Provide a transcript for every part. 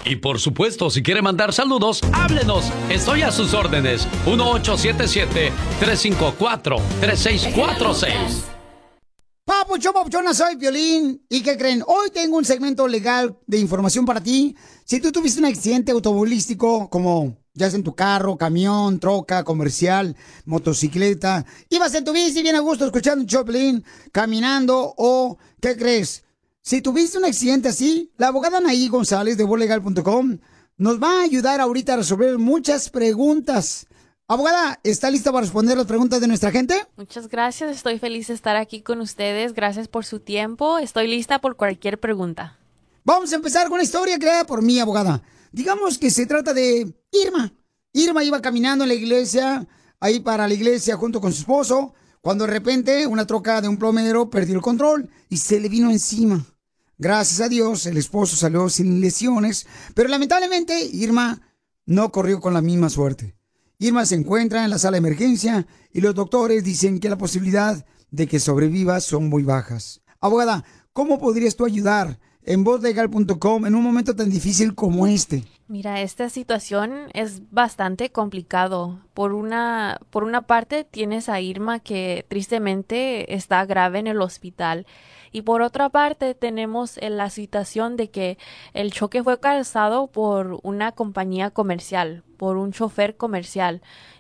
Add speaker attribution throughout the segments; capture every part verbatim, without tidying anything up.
Speaker 1: Y por supuesto, si quiere mandar saludos, háblenos. Estoy a sus órdenes. uno ocho siete siete, tres cinco cuatro, tres seis cuatro seis.
Speaker 2: Papuchón, papuchona, soy Piolín. ¿Y qué creen? Hoy tengo un segmento legal de información para ti. Si tú tuviste un accidente automovilístico, como ya sea en tu carro, camión, troca, comercial, motocicleta, ibas en tu bici bien a gusto escuchando un show, Piolín, caminando, o ¿qué crees? Si tuviste un accidente así, la abogada Anaí González de voz legal punto com nos va a ayudar ahorita a resolver muchas preguntas. Abogada, ¿está lista para responder las preguntas de nuestra gente?
Speaker 3: Muchas gracias, estoy feliz de estar aquí con ustedes. Gracias por su tiempo. Estoy lista por cualquier pregunta.
Speaker 2: Vamos a empezar con una historia creada por mí, abogada. Digamos que se trata de Irma. Irma iba caminando en la iglesia, ahí para la iglesia junto con su esposo, cuando de repente una troca de un plomero perdió el control y se le vino encima. Gracias a Dios, el esposo salió sin lesiones, pero lamentablemente Irma no corrió con la misma suerte. Irma se encuentra en la sala de emergencia y los doctores dicen que la posibilidad de que sobreviva son muy bajas. Abogada, ¿cómo podrías tú ayudar en voz legal punto com en un momento tan difícil como este?
Speaker 3: Mira, esta situación es bastante complicado. Por una, por una parte tienes a Irma que tristemente está grave en el hospital. Y por otra parte tenemos la situación de que el choque fue causado por una compañía comercial, por un chofer comercial.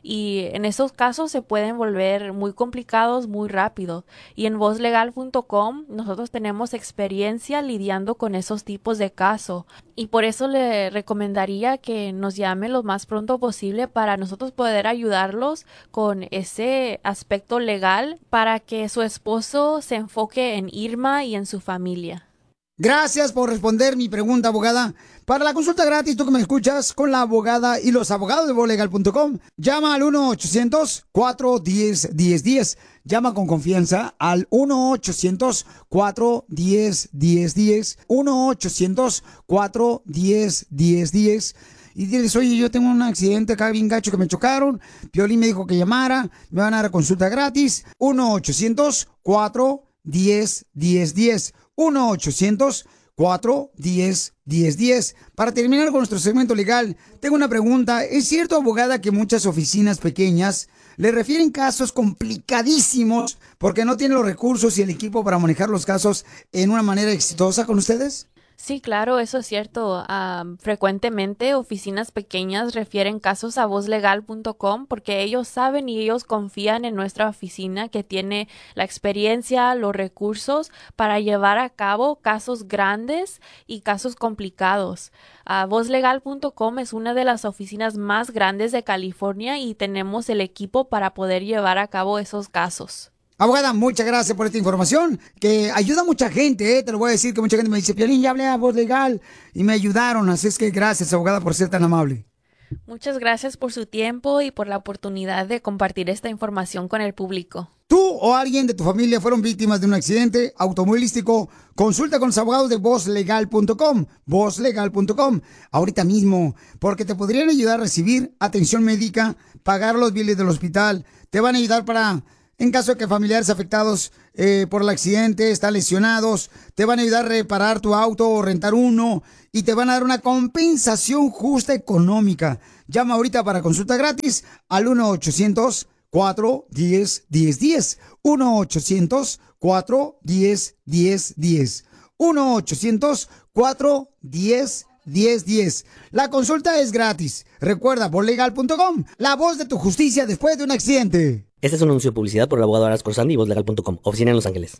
Speaker 3: Y en esos casos se pueden volver muy complicados muy rápido. Y en voz legal punto com nosotros tenemos experiencia lidiando con esos tipos de casos. Y por eso le recomendaría que nos llame lo más pronto posible para nosotros poder ayudarlos con ese aspecto legal para que su esposo se enfoque en Irma y en su familia.
Speaker 2: Gracias por responder mi pregunta, abogada. Para la consulta gratis, tú que me escuchas, con la abogada y los abogados de voz legal punto com, llama al uno ochocientos, cuatro uno cero, uno cero uno cero. Llama con confianza al uno ochocientos, cuatro uno cero, uno cero uno cero. uno ochocientos, cuatro uno cero, uno cero uno cero. Y diles, oye, yo tengo un accidente acá bien gacho que me chocaron. Piolín me dijo que llamara. Me van a dar consulta gratis. uno ochocientos, cuatro uno cero, uno cero uno cero. uno ochocientos, cuatro uno cero, uno cero uno cero. Para terminar con nuestro segmento legal, tengo una pregunta. ¿Es cierto, abogada, que muchas oficinas pequeñas le refieren casos complicadísimos porque no tienen los recursos y el equipo para manejar los casos en una manera exitosa con ustedes?
Speaker 3: Sí, claro, eso es cierto. Um, frecuentemente oficinas pequeñas refieren casos a voz legal punto com porque ellos saben y ellos confían en nuestra oficina que tiene la experiencia, los recursos para llevar a cabo casos grandes y casos complicados. Uh, voz legal punto com es una de las oficinas más grandes de California y tenemos el equipo para poder llevar a cabo esos casos.
Speaker 2: Abogada, muchas gracias por esta información, que ayuda a mucha gente, ¿eh? Te lo voy a decir, que mucha gente me dice, Piolín, ya hablé a Voz Legal, y me ayudaron, así es que gracias, abogada, por ser tan amable.
Speaker 3: Muchas gracias por su tiempo y por la oportunidad de compartir esta información con el público.
Speaker 2: ¿Tú o alguien de tu familia fueron víctimas de un accidente automovilístico? Consulta con los abogados de voz legal punto com, voz legal punto com, ahorita mismo, porque te podrían ayudar a recibir atención médica, pagar los biles del hospital, te van a ayudar para... En caso de que familiares afectados eh, por el accidente están lesionados, te van a ayudar a reparar tu auto o rentar uno y te van a dar una compensación justa económica. Llama ahorita para consulta gratis al uno ochocientos, cuatro uno cero, uno cero uno cero. uno ochocientos, cuatro uno cero, uno cero uno cero. uno ochocientos, cuatro uno cero, uno cero uno cero. La consulta es gratis. Recuerda, voz legal punto com, la voz de tu justicia después de un accidente.
Speaker 4: Este es un anuncio de publicidad por el abogado Aras Corzandi y voz legal punto com, oficina en Los Ángeles.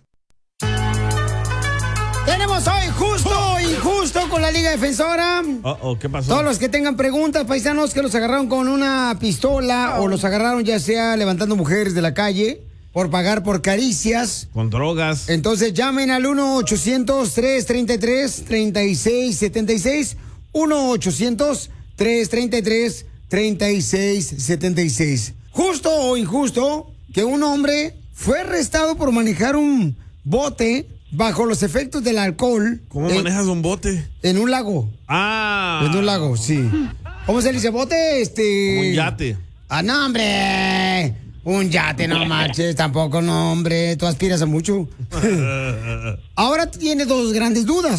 Speaker 2: Tenemos hoy justo o injusto con la Liga Defensora.
Speaker 5: Oh, oh, ¿qué pasó?
Speaker 2: Todos los que tengan preguntas, paisanos, que los agarraron con una pistola o los agarraron ya sea levantando mujeres de la calle por pagar por caricias.
Speaker 5: Con drogas.
Speaker 2: Entonces llamen al uno ochocientos, tres treinta y tres, treinta y seis setenta y seis. uno ochocientos, tres treinta y tres, treinta y seis setenta y seis. Justo o injusto que un hombre fue arrestado por manejar un bote bajo los efectos del alcohol.
Speaker 5: ¿Cómo
Speaker 2: en,
Speaker 5: manejas un bote?
Speaker 2: En un lago.
Speaker 5: Ah.
Speaker 2: En un lago, sí. ¿Cómo se le dice? Bote, este...
Speaker 5: Como un yate.
Speaker 2: Ah, no, hombre. Un yate, no marches, tampoco, no, hombre. Tú aspiras a mucho. Ahora tiene dos grandes dudas.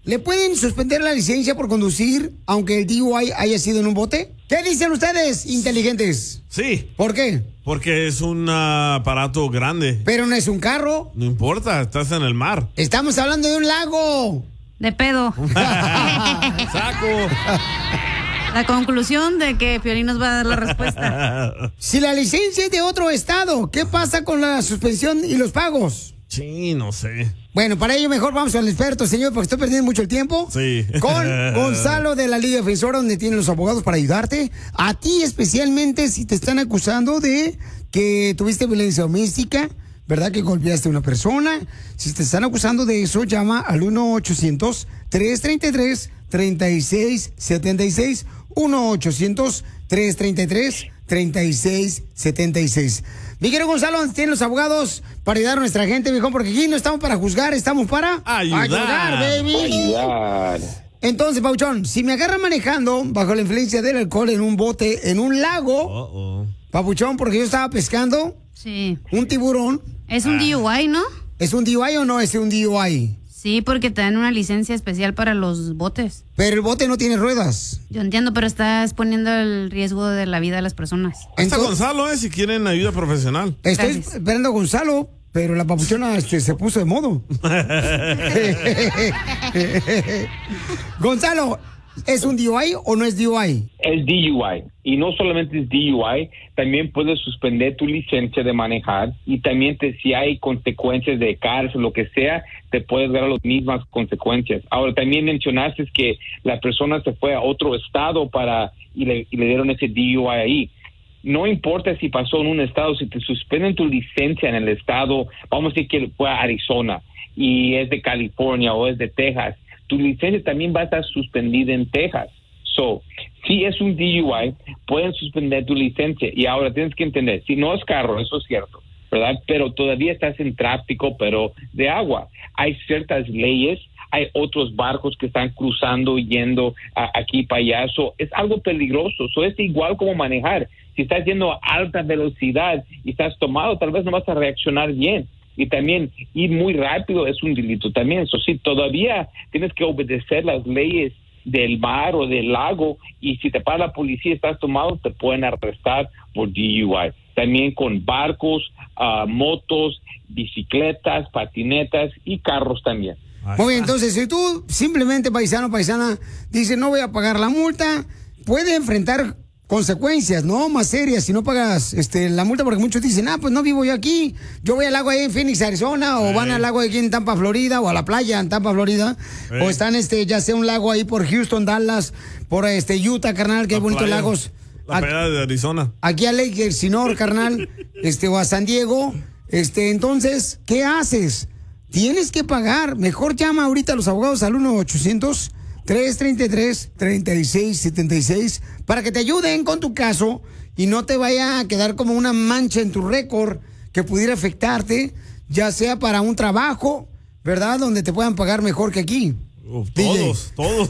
Speaker 2: ¿Le pueden suspender la licencia por conducir aunque el D U I haya sido en un bote? ¿Qué dicen ustedes, inteligentes?
Speaker 5: Sí.
Speaker 2: ¿Por qué?
Speaker 5: Porque es un uh, aparato grande.
Speaker 2: Pero no es un carro.
Speaker 5: No importa, estás en el mar.
Speaker 2: Estamos hablando de un lago.
Speaker 6: De pedo.
Speaker 5: ¡Saco!
Speaker 6: La conclusión de que Piolín nos va a dar la respuesta.
Speaker 2: Si la licencia es de otro estado, ¿qué pasa con la suspensión y los pagos?
Speaker 5: Sí, no sé.
Speaker 2: Bueno, para ello mejor vamos al experto, señor, porque estoy perdiendo mucho el tiempo.
Speaker 5: Sí.
Speaker 2: Con Gonzalo de la Liga Defensora, donde tienen los abogados para ayudarte. A ti especialmente si te están acusando de que tuviste violencia doméstica, ¿verdad? Que golpeaste a una persona. Si te están acusando de eso, llama al uno ochocientos, tres treinta y tres, treinta y seis setenta y seis. uno ochocientos, tres treinta y tres, treinta y seis setenta y seis. Mi querido Gonzalo, tienen los abogados para ayudar a nuestra gente, viejo, porque aquí no estamos para juzgar, estamos para
Speaker 5: ayudar,
Speaker 2: ayudar baby.
Speaker 7: Ayudar.
Speaker 2: Entonces, Pauchón, si me agarran manejando bajo la influencia del alcohol en un bote, en un lago,
Speaker 5: Uh-oh.
Speaker 2: Papuchón, porque yo estaba pescando
Speaker 6: Sí.
Speaker 2: un tiburón.
Speaker 6: Es un D U I, ¿no?
Speaker 2: ¿Es un D U I o no es un D U I?
Speaker 6: Sí, porque te dan una licencia especial para los botes.
Speaker 2: Pero el bote no tiene ruedas.
Speaker 6: Yo entiendo, pero estás poniendo el riesgo de la vida de las personas.
Speaker 5: Ahí está
Speaker 2: Entonces-
Speaker 5: Gonzalo, eh, si quieren ayuda profesional.
Speaker 2: Estoy
Speaker 6: Gracias.
Speaker 2: esperando a Gonzalo, pero la papuchona este, se puso de modo. Gonzalo, ¿es un D U I o no es D U I?
Speaker 7: Es D U I. Y no solamente es D U I, también puedes suspender tu licencia de manejar y también te, si hay consecuencias de cárcel, lo que sea, te puedes dar las mismas consecuencias. Ahora, también mencionaste que la persona se fue a otro estado para y le, y le dieron ese D U I ahí. No importa si pasó en un estado, si te suspenden tu licencia en el estado, vamos a decir que fue a Arizona y es de California o es de Texas, tu licencia también va a estar suspendida en Texas. So, si es un D U I, pueden suspender tu licencia. Y ahora tienes que entender, si no es carro, eso es cierto, ¿verdad? Pero todavía estás en tráfico, pero de agua. Hay ciertas leyes, hay otros barcos que están cruzando, yendo a, aquí para allá. So, es algo peligroso. So, es igual como manejar. Si estás yendo a alta velocidad y estás tomado, tal vez no vas a reaccionar bien. Y también ir muy rápido es un delito también. So, sí, todavía tienes que obedecer las leyes del mar o del lago, y si te para la policía y estás tomado, te pueden arrestar por D U I. También con barcos, uh, motos, bicicletas, patinetas y carros también.
Speaker 2: Muy bien, entonces, si tú simplemente, paisano, paisana, dices no voy a pagar la multa, puede enfrentar consecuencias, ¿no? Más serias si no pagas este, la multa, porque muchos dicen, ah, pues no vivo yo aquí, yo voy al lago ahí en Phoenix, Arizona, o
Speaker 5: Hey.
Speaker 2: van al lago aquí en Tampa, Florida, o a la playa en Tampa, Florida,
Speaker 5: Hey.
Speaker 2: o están, este, ya sea un lago ahí por Houston, Dallas, por este Utah, carnal, que hay
Speaker 5: La
Speaker 2: bonitos
Speaker 5: playa,
Speaker 2: lagos.
Speaker 5: La
Speaker 2: Aquí-
Speaker 5: playa de Arizona.
Speaker 2: Aquí a Lake Elsinore, carnal, este, o a San Diego, este, entonces, ¿qué haces? Tienes que pagar. Mejor llama ahorita a los abogados al uno ochocientos, tres treinta y tres, treinta y seis setenta y seis para que te ayuden con tu caso y no te vaya a quedar como una mancha en tu récord que pudiera afectarte, ya sea para un trabajo, ¿verdad? Donde te puedan pagar mejor que aquí.
Speaker 5: Uf,
Speaker 2: D J.
Speaker 5: todos, todos.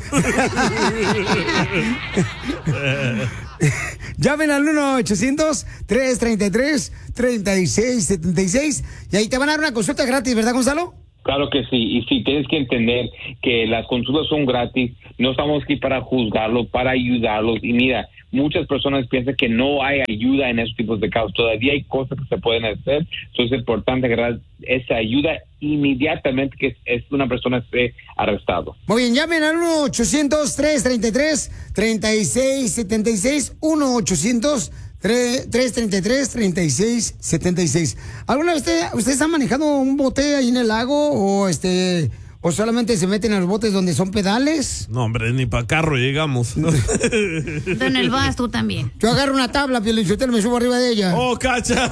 Speaker 2: Llamen al uno ochocientos, tres treinta y tres, treinta y seis setenta y seis y ahí te van a dar una consulta gratis, ¿verdad, Gonzalo?
Speaker 7: Claro que sí, y sí, tienes que entender que las consultas son gratis, no estamos aquí para juzgarlos, para ayudarlos, y mira, muchas personas piensan que no hay ayuda en esos tipos de casos, todavía hay cosas que se pueden hacer, entonces es importante agarrar esa ayuda inmediatamente que es una persona esté arrestado.
Speaker 2: Muy bien, llamen al uno ochocientos, tres treinta y tres, treinta y seis setenta y seis, uno ochocientos, tres treinta y tres, treinta y seis setenta y seis. ¿Alguna vez usted, ustedes han manejado un bote ahí en el lago o este o solamente se meten a los botes donde son pedales?
Speaker 5: No, hombre, ni para carro llegamos.
Speaker 6: En el vas tú también.
Speaker 2: Yo agarro una tabla, Piolichotelo, me subo arriba de ella.
Speaker 5: ¡Oh, cacha!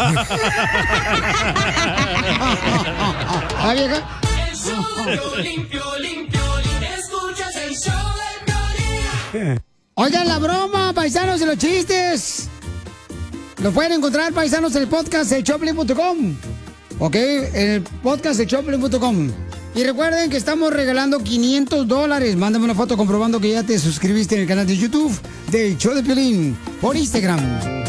Speaker 2: ¿Ah, vieja?
Speaker 8: El show de Piolín, Piolín, Piolín. Escuchas el show de Piolín.
Speaker 2: Oigan, la broma, paisanos, de los chistes. Lo pueden encontrar, paisanos, en el podcast de Choplin punto com. Ok, en el podcast de Choplin punto com. Y recuerden que estamos regalando quinientos dólares. Mándame una foto comprobando que ya te suscribiste en el canal de YouTube de Show de Piolín por Instagram.